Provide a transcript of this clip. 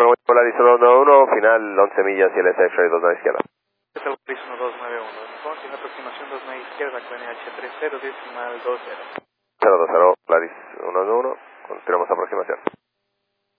Polaris 191, final 11 millas y el SX 29 izquierda. Polaris 1291, Response en aproximación 29 izquierda con NH30 decimal 20. 020.